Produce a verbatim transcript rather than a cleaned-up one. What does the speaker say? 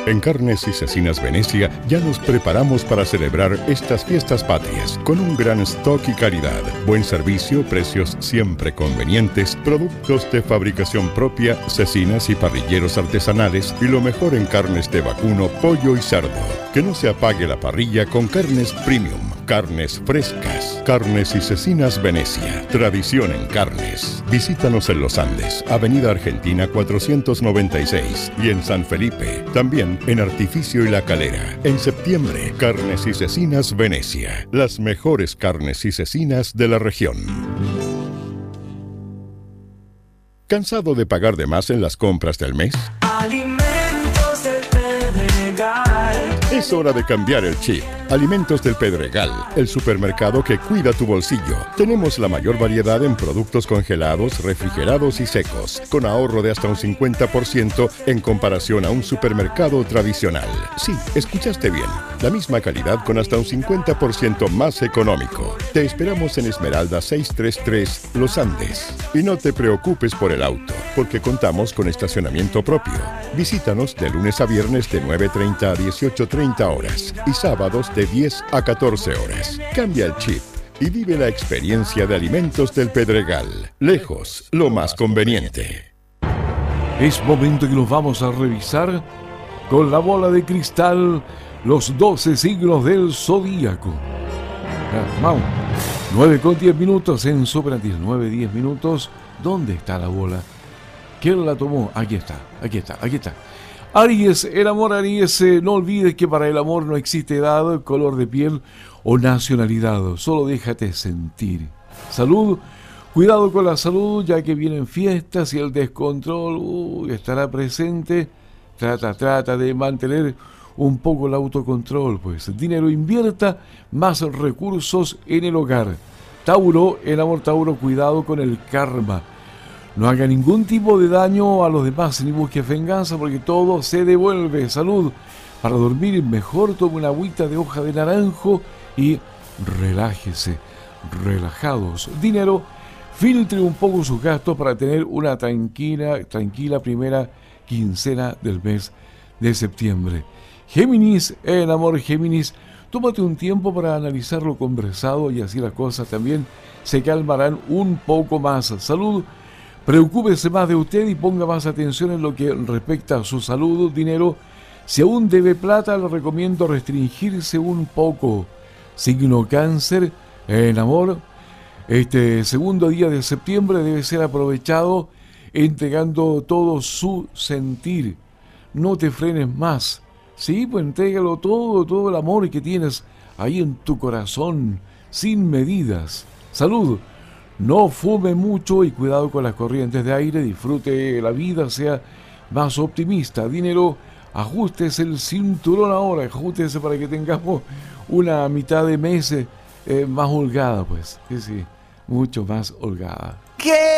En Carnes y Cecinas Venecia ya nos preparamos para celebrar estas fiestas patrias con un gran stock y calidad, buen servicio, precios siempre convenientes, productos de fabricación propia, cecinas y parrilleros artesanales y lo mejor en carnes de vacuno, pollo y cerdo. Que no se apague la parrilla con carnes premium, carnes frescas. Carnes y Cecinas Venecia, tradición en carnes. Visítanos en Los Andes, Avenida Argentina cuatrocientos noventa y seis y en San Felipe, también en Artificio y La Calera. En septiembre, Carnes y Cecinas Venecia, las mejores carnes y cecinas de la región. ¿Cansado de pagar de más en las compras del mes? Alimentos del Pedregal. Es hora de cambiar el chip. Alimentos del Pedregal, el supermercado que cuida tu bolsillo. Tenemos la mayor variedad en productos congelados, refrigerados y secos, con ahorro de hasta un cincuenta por ciento en comparación a un supermercado tradicional. Sí, escuchaste bien. La misma calidad con hasta un cincuenta por ciento más económico. Te esperamos en Esmeralda seiscientos treinta y tres, Los Andes. Y no te preocupes por el auto, porque contamos con estacionamiento propio. Visítanos de lunes a viernes de nueve treinta a dieciocho treinta horas y sábados de diez a catorce horas. Cambia el chip y vive la experiencia de Alimentos del Pedregal. Lejos, lo más conveniente. Es momento que nos vamos a revisar con la bola de cristal los doce signos del zodíaco. Ah, vamos. nueve con diez minutos en Superantis. nueve, diez minutos. ¿Dónde está la bola? ¿Quién la tomó? Aquí está, aquí está, aquí está. Aries, el amor Aries, eh, no olvides que para el amor no existe edad, color de piel o nacionalidad, solo déjate sentir. Salud, cuidado con la salud ya que vienen fiestas y el descontrol uh, estará presente. Trata, trata de mantener un poco el autocontrol, pues. Dinero, invierta más recursos en el hogar. Tauro, el amor Tauro, cuidado con el karma. No haga ningún tipo de daño a los demás ni busque venganza porque todo se devuelve. Salud. Para dormir mejor tome una agüita de hoja de naranjo y relájese. Relajados. Dinero. Filtre un poco sus gastos para tener una tranquila, tranquila primera quincena del mes de septiembre. Géminis, el amor Géminis. Tómate un tiempo para analizar lo conversado y así las cosas también se calmarán un poco más. Salud. Preocúpese más de usted y ponga más atención en lo que respecta a su salud, dinero. Si aún debe plata, le recomiendo restringirse un poco. Signo Cáncer, en amor. Este segundo día de septiembre debe ser aprovechado entregando todo su sentir. No te frenes más. Sí, pues entrégalo todo, todo el amor que tienes ahí en tu corazón, sin medidas. Salud. No fume mucho y cuidado con las corrientes de aire, disfrute la vida, sea más optimista. Dinero, ajustes el cinturón ahora, ajustese para que tengamos una mitad de mes eh, más holgada, pues, sí, sí, mucho más holgada. ¿Qué?